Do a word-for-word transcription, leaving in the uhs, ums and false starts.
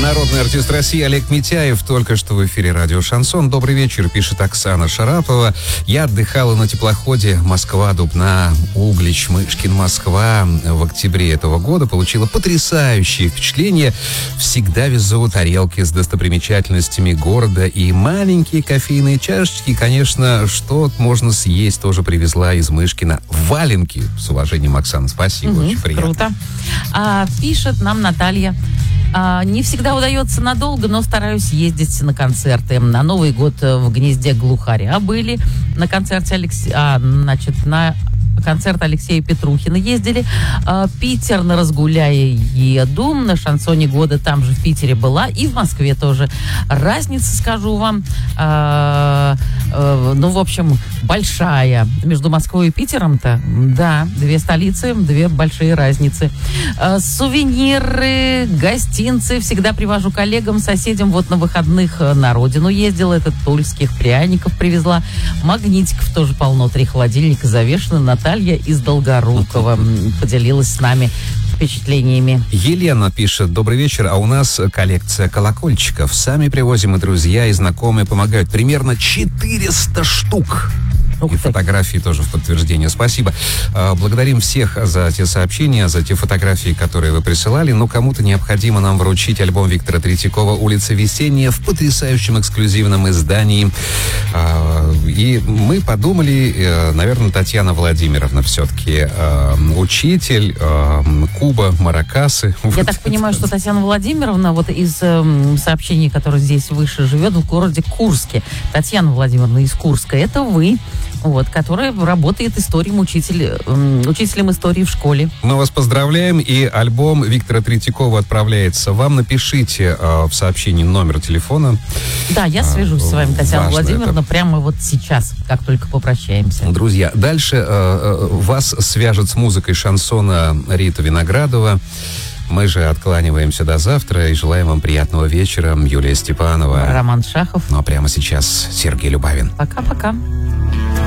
Народный артист России Олег Митяев только что в эфире радио «Шансон». Добрый вечер, пишет Оксана Шарапова. Я отдыхала на теплоходе Москва-Дубна, Углич, Мышкин, Москва в октябре этого года. Получила потрясающее впечатление. Всегда везу тарелки с достопримечательностями города и маленькие кофейные чашечки. Конечно, что можно съесть, тоже привезла из Мышкина. Валенки. С уважением, Оксана, спасибо, Угу, очень приятно. Круто. А, пишет нам Наталья. А, не всегда удается надолго, но стараюсь ездить на концерты. На Новый год в гнезде Глухаря были. На концерте Алексе... а, значит, на концерт Алексея Петрухина ездили. А, Питер на Разгуляе еду. На шансоне года там же в Питере была. И в Москве тоже. Разница, скажу вам, а, а, ну, в общем, большая. Между Москвой и Питером-то, да, две столицы, две большие разницы. А, сувениры, гостинцы всегда привожу коллегам, соседям. Вот на выходных на родину ездила. Это тульских пряников привезла. Магнитиков тоже полно. Три холодильника завешены. Наталья из Долгорукова поделилась с нами впечатлениями. Елена пишет: добрый вечер, а у нас коллекция колокольчиков. Сами привозим, и друзья, и знакомые помогают. Примерно четыреста штук. И фотографии тоже в подтверждение. Спасибо. Благодарим всех за те сообщения, за те фотографии, которые вы присылали. Но кому-то необходимо нам вручить альбом Виктора Третьякова «Улица Весенняя» в потрясающем эксклюзивном издании. И мы подумали, наверное, Татьяна Владимировна все-таки учитель Куба, Маракасы. Я вот так понимаю, что Татьяна Владимировна вот из э, сообщений, которые здесь выше, живет в городе Курске. Татьяна Владимировна из Курска, это вы. Вот, которая работает историем учитель, э, учителем истории в школе. Мы вас поздравляем, и альбом Виктора Третьякова отправляется вам. Напишите э, в сообщении номер телефона. Да, я свяжусь а, с вами, Татьяна важно Владимировна, это. прямо вот сейчас, как только попрощаемся. Друзья, дальше э, э, вас свяжет с музыкой шансона Рита Виноградова. Мы же откланиваемся до завтра и желаем вам приятного вечера. Юлия Степанова. Роман Шахов. Ну а прямо сейчас Сергей Любавин. Пока-пока.